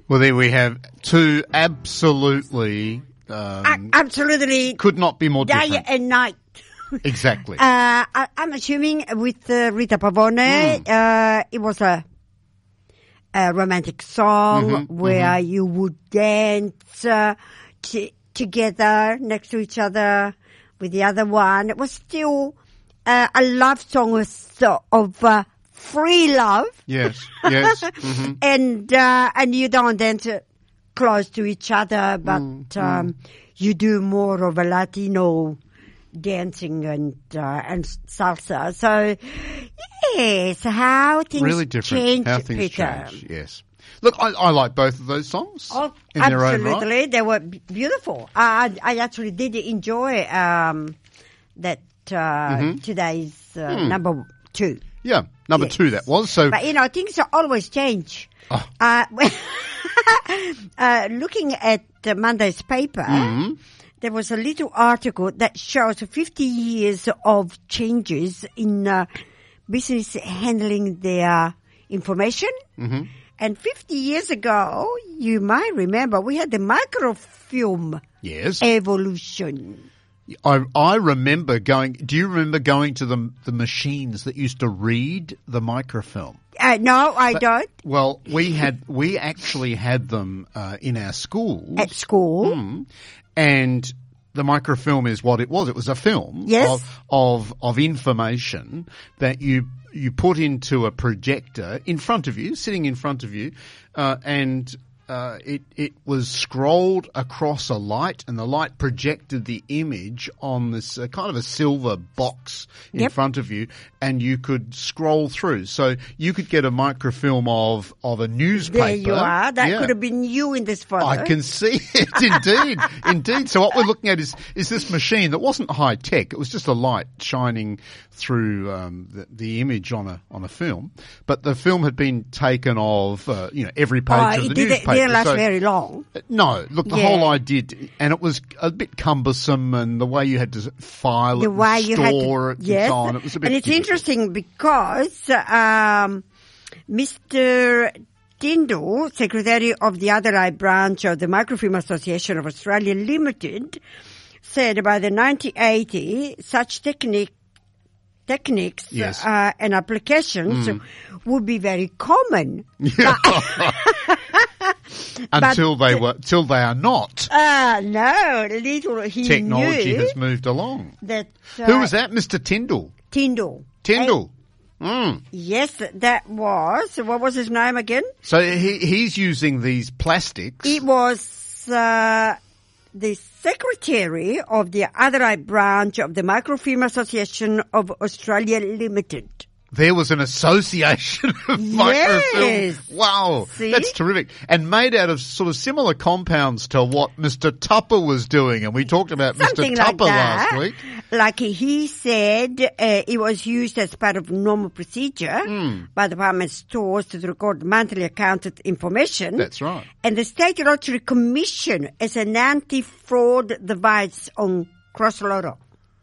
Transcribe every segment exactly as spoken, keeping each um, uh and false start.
Well, there we have two absolutely, um, A- absolutely could not be more day different. and night. Exactly. Uh, I, I'm assuming with uh, Rita Pavone, Mm. uh, it was a, a romantic song Mm-hmm, where mm-hmm. you would dance uh, t- together next to each other with the other one. It was still uh, a love song of, so- of uh, free love. Yes, yes. Mm-hmm. And uh, and you don't dance uh, close to each other, but Mm, um, you do more of a Latino dancing and uh, and salsa. So yes, how things Really different. change, How things Peter. change, yes. Look, I, I like both of those songs Oh, in their own absolutely, right. they were b- beautiful. I I actually did enjoy um, that uh, Mm-hmm. today's uh, Hmm. number two. Yeah, number Yes. two that was. So, But you know, things always change. Oh. Uh, uh, looking at uh, Monday's paper, Mhm. there was a little article that shows fifty years of changes in uh, business handling their information. Mhm. And fifty years ago, you might remember, we had the microfilm yes, evolution. I I remember going. Do you remember going to the the machines that used to read the microfilm? Uh, no, I don't. Well, we had we actually had them uh, in our schools At school. Mm. And the microfilm is what it was. It was a film Yes. of, of of information that you you put into a projector in front of you, sitting in front of you, uh, and uh, it it was scrolled across a light, and the light projected the image on this uh, kind of a silver box in Yep. front of you, and you could scroll through. So you could get a microfilm of of a newspaper. There you are. That Yeah. could have been you in this photo. I can see it, indeed, indeed. So what we're looking at is is this machine that wasn't high tech. It was just a light shining through um, the, the image on a on a film. But the film had been taken of uh, you know every page Oh, of the it didn't, newspaper. didn't last So- very long. no, look, the Yeah. whole idea, and it was a bit cumbersome, and the way you had to file The it, way and you had to, store it, yes. and so on. It was a bit. and it's difficult. interesting because um, Mister Tyndall, Secretary of the Adelaide branch of the Microfilm Association of Australia Limited, said by the nineteen eighty, such technique techniques Yes. uh, and applications Mm. would be very common. Yeah. until but- they were, till they are not. Ah, no, little he Technology knew has moved along. that. Uh, Who was that, Mister Tyndall? Tyndall. Tyndall. Mm. Yes, that was. What was his name again? So he he's using these plastics. It was uh, the secretary of the Adelaide branch of the Microfilm Association of Australia Limited. There was an association of Yes. microfilm. Wow, See? that's terrific. And made out of sort of similar compounds to what Mister Tupper was doing. And we talked about Something Mister like Tupper that. last week. Like he said, uh, it was used as part of normal procedure Hmm. by department stores to record monthly accounted information. That's right. And the State Lottery Commission as an anti-fraud device on cross-lotto.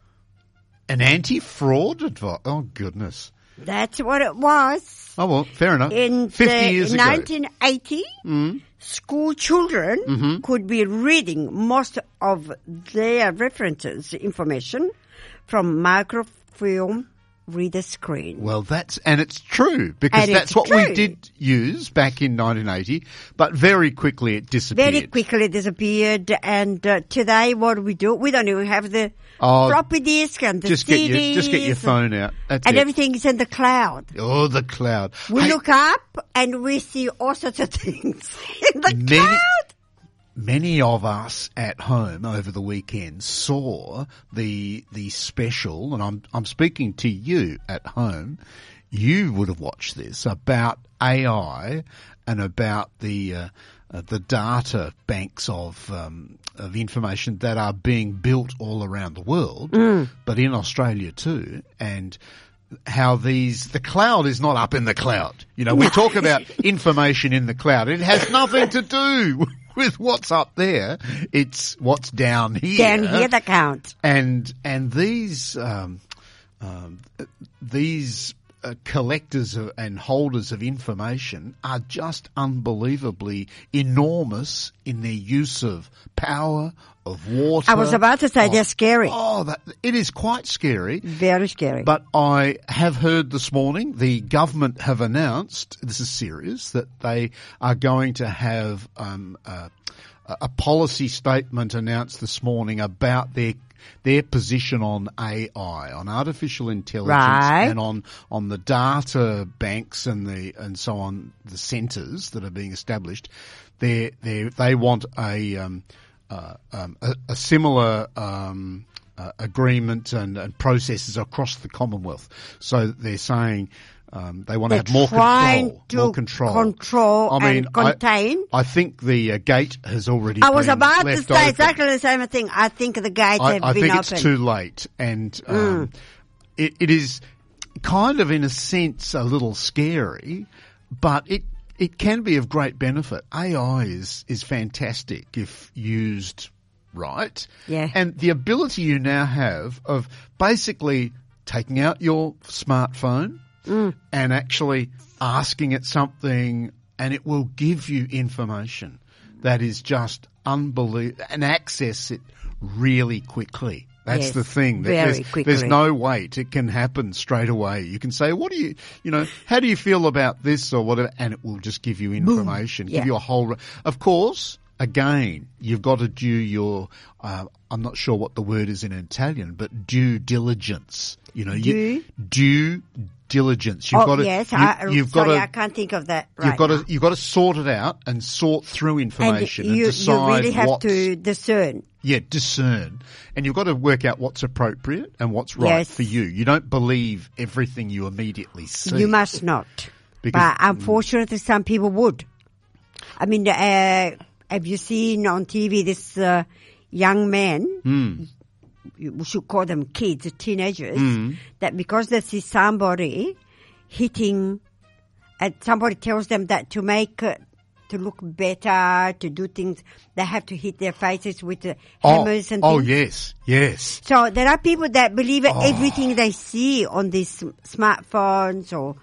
An anti-fraud advice. Oh, goodness. That's what it was. Oh, well, fair enough. In Fifty the years ago. nineteen eighty, Mm. school children Mm-hmm. could be reading most of their references information from microfilm reader screen. Well, that's, and it's true, because And that's it's what we true. did use back in nineteen eighty, but very quickly it disappeared. Very quickly disappeared, and uh, today what do we do? We don't even have the Oh, floppy disk and the Just C Ds. get your, just get your phone out. That's And it. everything is in the cloud. Oh, the cloud. We Hey, look up and we see all sorts of things in the Many- cloud. Many of us at home over the weekend saw the the special, and I'm I'm speaking to you at home. You would have watched this about A I and about the uh, uh, the data banks of um, of information that are being built all around the world, but in Australia too, and how these, the cloud is not up in the cloud. You know, we talk about information in the cloud. It has nothing to do with what's up there. It's what's down here. Down here that count. And, and these, um, um, these uh, collectors of, and holders of information are just unbelievably enormous in their use of power, of water. I was about to say of, they're scary. Oh, that, it is quite scary. Very scary. But I have heard this morning the government have announced, this is serious, that they are going to have um, uh, a policy statement announced this morning about their their position on A I, on artificial intelligence, right. and on on the data banks and the and so on, the centres that are being established. They they they want a um, uh, um, a, a similar um, uh, agreement and, and processes across the Commonwealth. So they're saying. Um, they want They're to have more trying control. to more control. control I mean, and contain. I, I think the uh, gate has already. I was been about to left say open. exactly the same thing. I think the gates I, have I been think opened. it's too late, and um, mm. it, it is kind of, in a sense, a little scary, but it it can be of great benefit. A I is is fantastic if used right, yeah, and the ability you now have of basically taking out your smartphone. Mm. And actually asking it something, and it will give you information that is just unbelievable, and access it really quickly. That's yes, the thing. Very there's, quickly. There's no wait. It can happen straight away. You can say, what do you, you know, how do you feel about this or whatever, and it will just give you information, Boom. give yeah. you a whole, of course, again, you've got to do your, uh, I'm not sure what the word is in Italian, but due diligence. You know, due? you, due diligence. You've oh, got to, yes. you, I, you've sorry, got to, I can't think of that right You've got now. to, you've got to sort it out and sort through information and, and you, decide you really have what's, to discern. Yeah, discern. And you've got to work out what's appropriate and what's right yes. for you. You don't believe everything you immediately see. You must not. Because, but unfortunately, some people would. I mean, uh, have you seen on T V this uh, young man? Mm. We should call them kids, teenagers, mm. that because they see somebody hitting, and somebody tells them that to make, uh, to look better, to do things, they have to hit their faces with uh, hammers oh, and oh, things. Oh, yes, yes. So there are people that believe oh. everything they see on these smartphones or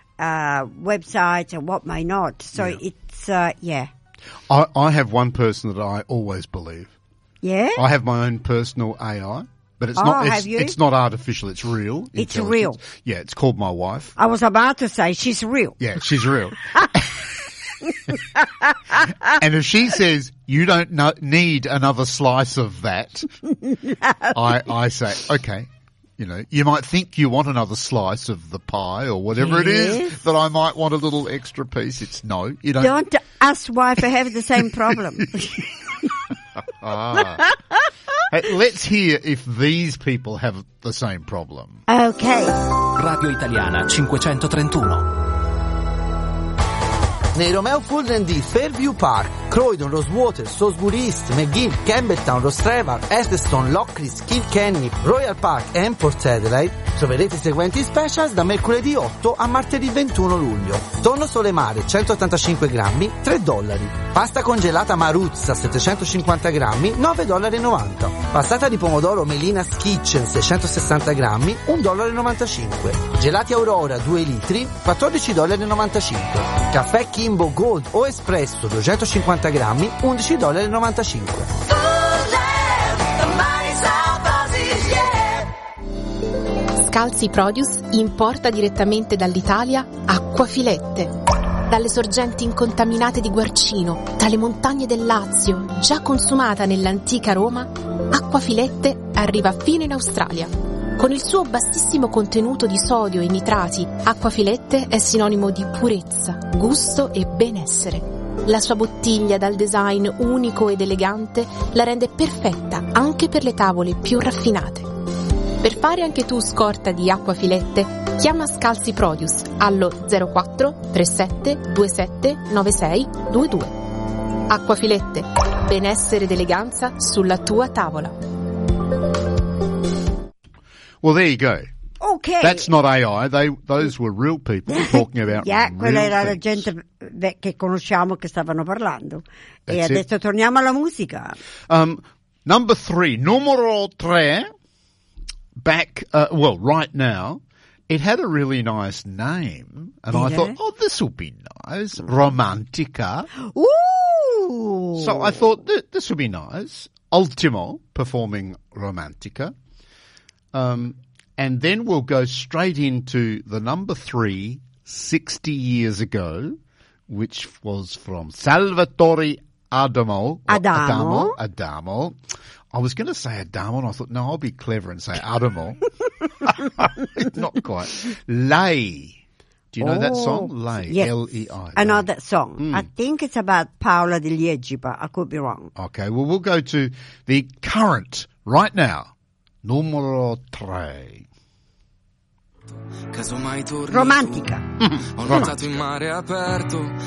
uh, websites and what may not. So yeah. it's, uh, yeah. I, I have one person that I always believe. Yeah? I have my own personal A I, but it's oh, not. Have it's, you? it's not artificial. It's real. It's real. Yeah, it's called my wife. I was about to say she's real. Yeah, she's real. And if she says you don't no- need another slice of that, no. I I say okay. You know, you might think you want another slice of the pie or whatever yes. it is that I might want a little extra piece. It's no, you don't. Don't us wife have the same problem. ah. Hey, let's hear if these people have the same problem. Okay. Radio Italiana cinquecentotrentuno. Nei Romeo Fulden di Fairview Park, Croydon, Rosewater, Salisbury East, McGill, Campbelltown, Rostrevor, Eccleston, Lockleys, Kilkenny, Royal Park e Port Adelaide troverete i seguenti specials da mercoledì otto a martedì ventuno luglio. Tonno sole mare centottantacinque grammi, tre dollari. Pasta congelata Maruzza settecentocinquanta grammi, nove dollari e novanta. Passata di pomodoro Melina's Kitchen seicentosessanta grammi, un dollaro e novantacinque. Gelati Aurora due litri, quattordici dollari e novantacinque. Caffè Kimbo Gold o Espresso duecentocinquanta grammi, undici dollari e novantacinque. Scalzi Produce importa direttamente dall'Italia acquafilette. Dalle sorgenti incontaminate di Guarcino, dalle montagne del Lazio, già consumata nell'antica Roma, acquafilette arriva fino in Australia. Con il suo bassissimo contenuto di sodio e nitrati, acquafilette è sinonimo di purezza, gusto e benessere. La sua bottiglia dal design unico ed elegante la rende perfetta anche per le tavole più raffinate. Per fare anche tu scorta di acquafilette, chiama Scalzi Produce allo zero quattro trentasette ventisette novantasei ventidue. Acquafilette, benessere ed eleganza sulla tua tavola. Well, there you go. Okay. That's not A I. They, those were real people talking about yeah, real quella era la things. gente che conosciamo che stavano parlando. That's e adesso it. torniamo alla musica. Um, number three, numero tre, back, uh, well, right now, it had a really nice name, and I Did thought, it? oh, this will be nice. Romantica. Ooh. So I thought th- this would be nice. Ultimo performing Romantica. Um, and then we'll go straight into the number three, sixty years ago, which was from Salvatore Adamo. Adamo. Adamo. Adamo. I was going to say Adamo, and I thought, no, I'll be clever and say Adamo. Not quite. Lei. Do you know that song? Lei. Yes. L E I. I know Lei. that song. I think it's about Paola Di Liegi, but I could be wrong. Okay, well, we'll go to the current right now. Numero tre. Casomai torni tu. Romantica. Ho nuotato in mare aperto